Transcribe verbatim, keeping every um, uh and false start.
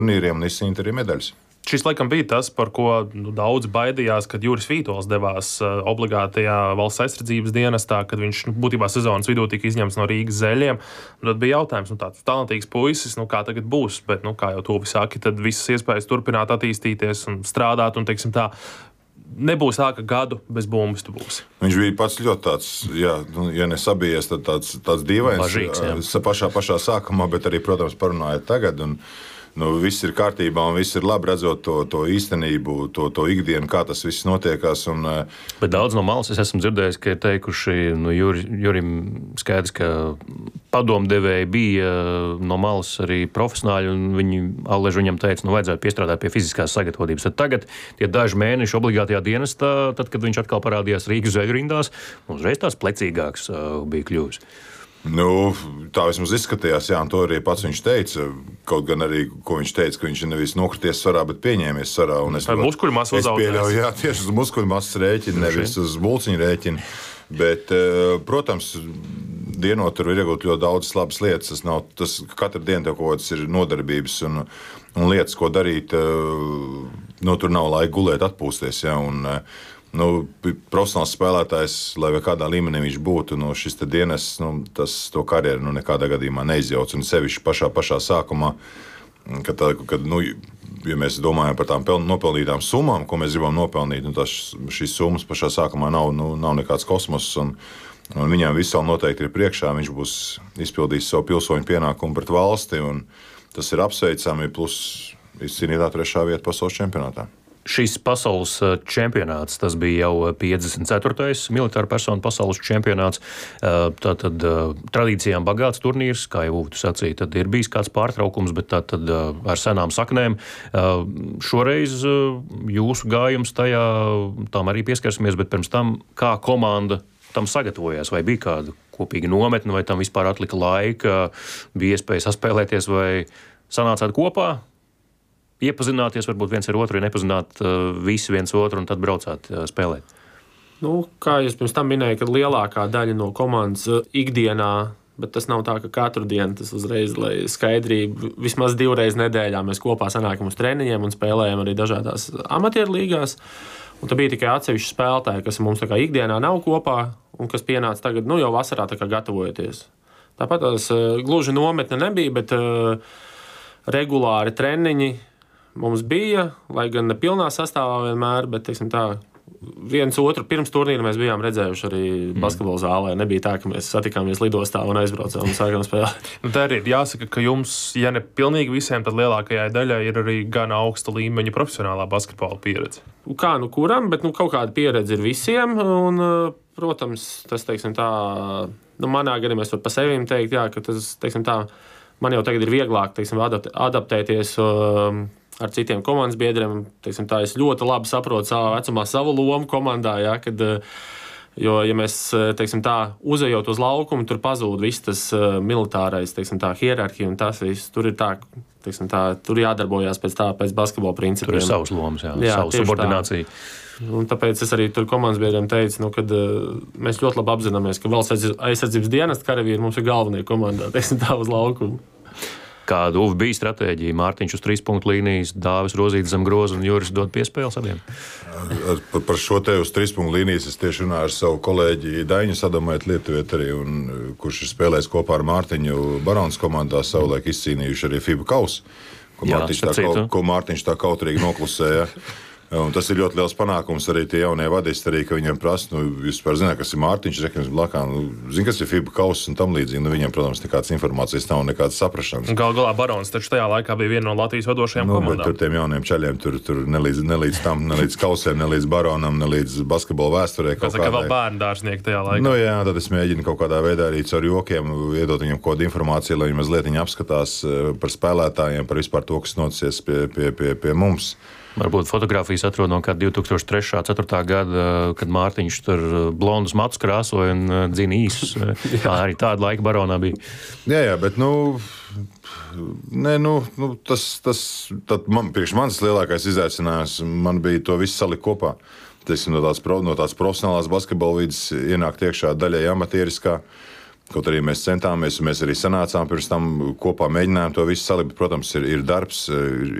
turnīriem un izcīnīt arī medaļas. Šis laikam bija tas, par ko nu, daudz baidījās, kad Juris Vītols devās uh, obligātajā valsts aizsardzības dienestā, kad viņš nu, būtībā sezonas vidū tika izņemts no Rīgas Zeļiem. Un tad bija jautājums, nu, tāds talantīgs puisis, nu, kā tagad būs, bet, nu, kā jau to saki, tad visas iespējas turpināt attīstīties un strādāt un, teiksim tā, nebūs tā, ka gadu bez bumbas tu būsi. Viņš bija pats ļoti tāds, jā, nu, ja nesabijies, tad tāds, tāds dīvains. Bažīgs, pašā, pašā sākumā, bet arī, protams, parunājot tagad. Un, Nu, viss ir kārtībā un viss ir labi redzot to, to īstenību, to, to ikdienu, kā tas viss notiekās. Un, bet daudz no malas es esmu dzirdējis, ka ir teikuši, nu, Juri, Jurim skaidrs, ka padomdevēji bija no malas arī profesionāļi, un viņi Allež viņam teica, nu, vajadzētu piestrādāt pie fiziskās sagatavotības. Tad tagad tie daži mēneši obligātajā dienestā, tad, kad viņš atkal parādījās Rīgas Zeļu rindās, uzreiz tās plecīgāks uh, bija kļuvis. Nu, tā vismaz izskatījās, jā, un to arī pats viņš teica. Kaut gan arī, ko viņš teica, ka viņš nevis nokrities svarā, bet pieņēmies svarā. Vai muskuļu masu uzaudzēs? Jā, tieši uz muskuļu masas rēķina, nevis uz bulciņu rēķina. Bet, protams, dienot tur ir iegūt ļoti daudz labas lietas. Tas nav, tas katru dienu tev kaut kāds ir nodarbības un, un lietas, ko darīt. Nu, tur nav laika gulēt, atpūsties, jā, un nu, profesionāls spēlētājs, lai vai kādā līmenī viņš būtu, nu, šis dienas, nu, tas to karjeru nu, nekādā gadījumā neizjauc. Un sevišķi pašā, pašā sākumā, kad, tā, kad nu, ja mēs domājam par tām nopelnītām summām, ko mēs gribam nopelnīt, nu, tas, šīs summas pašā sākumā nav, nu, nav nekāds kosmos. Un, un viņam visam noteikti ir priekšā, viņš būs izpildījis savu pilsoņu pienākumu pret valsti, un tas ir apsveicami, plus izcīnītā trešā vieta pasaules čempionātā. Šis pasaules čempionāts, tas bija jau piecdesmit ceturtais militāra persona pasaules čempionāts. Tātad tradīcijām bagāts turnīrs, kā jau tu sacīji, tad ir bijis kāds pārtraukums, bet tātad ar senām saknēm. Šoreiz jūsu gājums tajā, tam arī pieskarsimies, bet pirms tam, kā komanda tam sagatavojās, vai bija kāda kopīga nometne, vai tam vispār atlika laika, bija iespēja saspēlēties, vai sanācāt kopā? Iepazināties, varbūt viens ar otru, ja nepazināt visi viens otru un tad braucāt spēlēt? Nu, kā jūs pirms tam minēju, kad lielākā daļa no komandas ikdienā, bet tas nav tā, ka katru dienu tas uzreiz, lai skaidrību, vismaz divreiz nedēļā mēs kopā sanākam uz treniņiem un spēlējam arī dažādās amatieru līgās. Un tad bija tikai atsevišķi spēlētāji, kas mums tā kā ikdienā nav kopā un kas pienāca tagad, nu jau vasarā tā kā gatavojoties. Tāpat tās gluži nometne nebija, bet uh, regulāri treniņi mums bija, lai gan ne pilnā sastāvā vienmēr, bet, teiksim tā, viens otru pirms turnīra mēs bijām redzējuši arī mm. basketbola zālē. Nebija tā, ka mēs satikāmies lidostā un aizbraucām un sākām spēlēt. Nu, tā arī ir jāsaka, ka jums, ja ne pilnīgi visiem, tad lielākajai daļai ir arī gan augsta līmeņa profesionālā basketbola pieredze. Kā nu kuram, bet nu, kaut kāda pieredze ir visiem. Un, protams, tas, teiksim tā, nu, manā gadījumā es varu pa sevim teikt, jā, ka tas, teiksim tā, man jau tagad ir vieglāk, teiksim, adaptēties um, ar citiem komandas biedriem. Teiksim, tā, es ļoti labi saprotu savā vecumā savu lomu komandā, ja, kad, jo, ja mēs, teiksim, tā, uzejot uz laukumu, tur pazūd viss tas uh, militārais, teiksim, tā, hierarhija un tas viss. Tur ir tā, teiksim, tā, tur jādarbojās pēc tā, pēc basketbola principiem. Tur ir savas lomas, jā, jā savu subordināciju. Tā. Un tāpēc es arī tur komandas biedriem teicu, nu, kad uh, mēs ļoti labi apzināmies, ka valsts aizsardzības dienesta karavīri mums ir galvenie komandā, teiksim, tā, uz laukumu. Kāda Uva bija stratēģija? Mārtiņš uz trīs punktu līnijas, Dāvis Rozītis zem groza un Juris dod piespēles abiem? Par, par šo te uz trīs punktu līnijas es tieši runāju ar savu kolēģi Daņu Sadamaitu Lietuvieti arī, un, kurš ir spēlējis kopā ar Mārtiņu Barons komandā, savulaik izcīnījuši arī FIBA kausu, ko, Jā, Mārtiņš tā, kaut, ko Mārtiņš tā kautrīgi noklusēja. Un tas ir ļoti liels panākums arī tie jaunie vadisti, arī, ka viņiem prasa, nu, jūs par zināt, kas ir Mārtiņš, Rekams blakā, nu, zin, kas ir FIBA kauss un tam līdzīgi, nu, viņiem, protams, nekādas informācijas nav, nekādas saprašanas. Gal galā Barons, taču tajā laikā bija viena no Latvijas vadošajām nu, komandām. Tur tiem jauniem čaļiem, tur, tur nelīdz, nelīdz tam, nelīdz kausiem, nelīdz Baronam, nelīdz basketbola vēsturē. Kas ir vēl bērnu dārznieki tajā laikā? Nu, jā, tad es mēģinu kaut kādā veidā arī caur jokiem iedot viņam kaut kādu informāciju, lai viņi mazliet apskatās par spēlētājiem, par vispār to, kas noticies pie, pie, pie, pie mums. Varbūt fotogrāfijas atrod no kāda divi tūkstoši trešā, ceturtā gada, kad Mārtiņš tur blondus matus krāsoja un dzina īsus. Tā arī tāda laika Baronā bija. Jā, jā, bet, nu, ne, nu, nu tas, tas tad man, priekš manis lielākais izaicinājums man bija to visu salikt kopā. Teiksim, no tās, no tās profesionālās basketbola vidas ienākt iekšā daļai amatieriskā. Kaut arī mēs centāmies, un mēs arī sanācām pirms tam kopā, mēģinājām to visu salikt. Protams, ir, ir darbs, ir